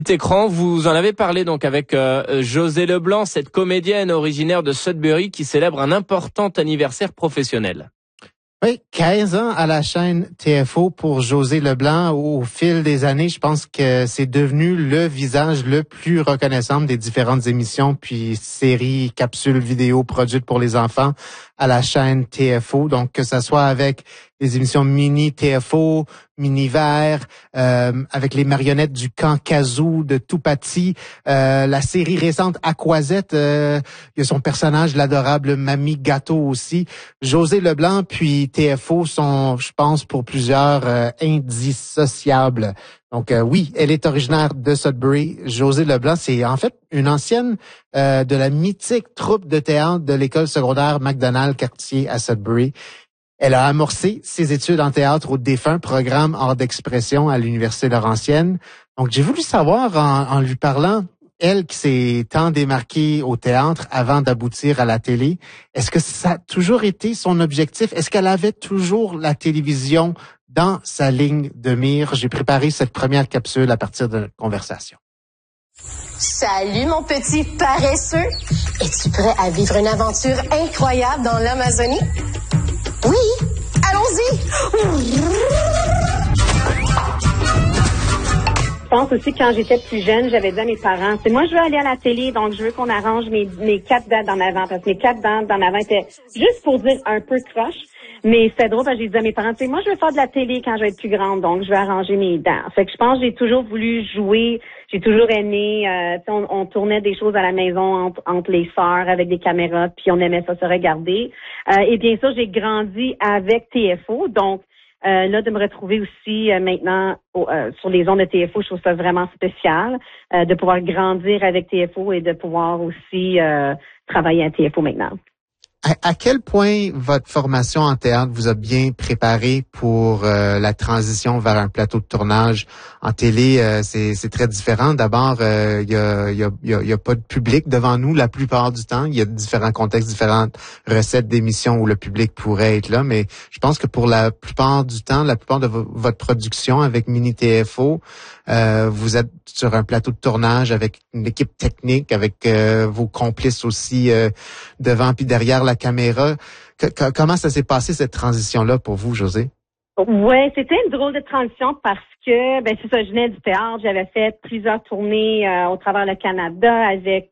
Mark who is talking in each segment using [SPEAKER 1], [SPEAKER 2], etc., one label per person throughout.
[SPEAKER 1] Petit écran, vous en avez parlé donc avec Josée Leblanc, cette comédienne originaire de Sudbury qui célèbre un important anniversaire professionnel.
[SPEAKER 2] Oui, 15 ans à la chaîne TFO pour Josée Leblanc. Au fil des années, je pense que c'est devenu le visage le plus reconnaissable des différentes émissions puis séries, capsules vidéo produites pour les enfants à la chaîne TFO. Donc, que ça soit avec les émissions Mini TFO, Mini Vert, avec les marionnettes du camp Kazoo de Toupati, la série récente Aquazette, il y a son personnage, l'adorable Mamie Gâteau aussi. Josée Leblanc puis TFO sont, je pense, pour plusieurs indissociables. Donc oui, elle est originaire de Sudbury. Josée Leblanc, c'est en fait une ancienne de la mythique troupe de théâtre de l'école secondaire MacDonald-Cartier à Sudbury. Elle a amorcé ses études en théâtre au défunt programme Hors d'expression à l'Université Laurentienne. Donc, j'ai voulu savoir, en lui parlant, elle qui s'est tant démarquée au théâtre avant d'aboutir à la télé, est-ce que ça a toujours été son objectif? Est-ce qu'elle avait toujours la télévision dans sa ligne de mire? J'ai préparé cette première capsule à partir de notre conversation.
[SPEAKER 3] Salut mon petit paresseux! Es-tu prêt à vivre une aventure incroyable dans l'Amazonie? Oui, allons-y!
[SPEAKER 4] Je pense aussi que quand j'étais plus jeune, j'avais dit à mes parents, c'est moi je veux aller à la télé, donc je veux qu'on arrange mes 4 dents d'en avant, parce que mes 4 dents d'en avant étaient juste pour dire un peu croche, mais c'était drôle parce que j'ai dit à mes parents, moi je veux faire de la télé quand je vais être plus grande, donc je vais arranger mes dents. Fait que je pense que j'ai toujours voulu jouer, j'ai toujours aimé, on tournait des choses à la maison entre les sœurs avec des caméras, puis on aimait ça se regarder. Et bien sûr, j'ai grandi avec TFO, donc là, de me retrouver aussi maintenant sur les ondes de TFO, je trouve ça vraiment spécial de pouvoir grandir avec TFO et de pouvoir aussi travailler à TFO maintenant.
[SPEAKER 2] À quel point votre formation en théâtre vous a bien préparé pour la transition vers un plateau de tournage en télé? C'est très différent. D'abord, il y a pas de public devant nous la plupart du temps. Il y a différents contextes, différentes recettes d'émissions où le public pourrait être là. Mais je pense que pour la plupart du temps, la plupart de votre production avec Mini TFO, vous êtes sur un plateau de tournage avec une équipe technique, avec vos complices aussi devant puis derrière la caméra. Comment ça s'est passé cette transition-là pour vous, Josée?
[SPEAKER 4] Ouais, c'était une drôle de transition parce que, c'est ça, je venais du théâtre, j'avais fait plusieurs tournées au travers le Canada avec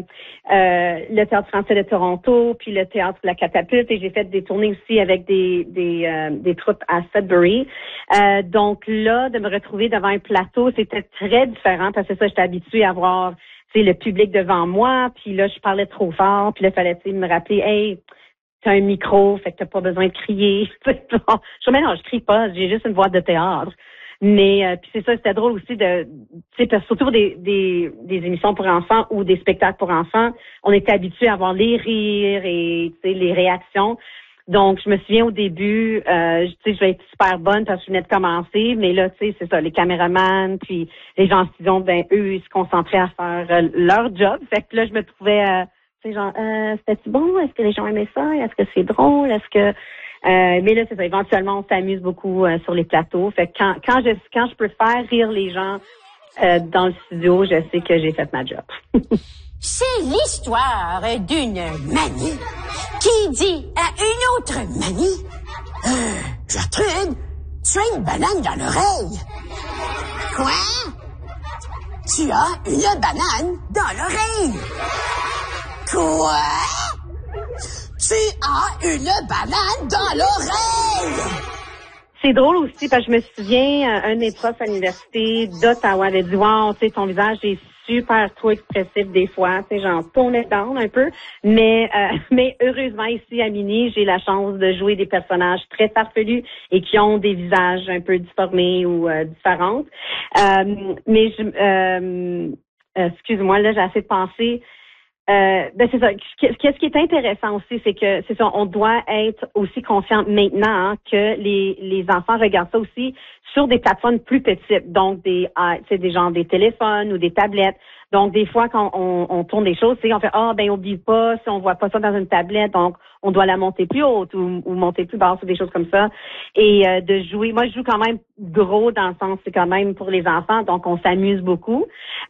[SPEAKER 4] le Théâtre français de Toronto, puis le Théâtre de la Catapulte, et j'ai fait des tournées aussi avec des troupes à Sudbury. Donc là, de me retrouver devant un plateau, c'était très différent parce que ça, j'étais habituée à voir, le public devant moi, puis là, je parlais trop fort, puis là, il fallait, me rappeler, hey, t'as un micro, fait que t'as pas besoin de crier. Je crie pas, j'ai juste une voix de théâtre. Mais puis c'est ça, c'était drôle aussi surtout des émissions pour enfants ou des spectacles pour enfants, on était habitués à voir les rires et les réactions. Donc je me souviens au début, je vais être super bonne parce que je venais de commencer, mais là c'est ça, les caméramans puis les gens en studio, eux ils se concentraient à faire leur job. Fait que là je me trouvais c'était-tu bon? Est-ce que les gens aimaient ça? Est-ce que c'est drôle? Est-ce que mais là, c'est ça, éventuellement, on s'amuse beaucoup sur les plateaux. Fait que quand je peux faire rire les gens dans le studio, je sais que j'ai fait ma job.
[SPEAKER 3] C'est l'histoire d'une manie qui dit à une autre manie, Gertrude, tu as une banane dans l'oreille. Quoi? Tu as une banane dans l'oreille. Quoi? Tu as une banane dans l'oreille!
[SPEAKER 4] C'est drôle aussi parce que je me souviens, un de mes profs à l'université d'Ottawa avait dit, wow, ton visage est super trop expressif des fois, j'en tournais down un peu, mais heureusement ici à Mini, j'ai la chance de jouer des personnages très farfelus et qui ont des visages un peu déformés ou différents. Mais excuse-moi, là, j'ai assez de penser. C'est ça. Qu'est-ce qui est intéressant aussi, c'est ça, on doit être aussi conscient maintenant que les enfants regardent ça aussi sur des plateformes plus petites, donc des téléphones ou des tablettes. Donc, des fois, quand on tourne des choses, on fait, oublie pas, si on voit pas ça dans une tablette, donc on doit la monter plus haute ou monter plus basse ou des choses comme ça. Et de jouer, moi, je joue quand même gros dans le sens, c'est quand même pour les enfants, donc on s'amuse beaucoup.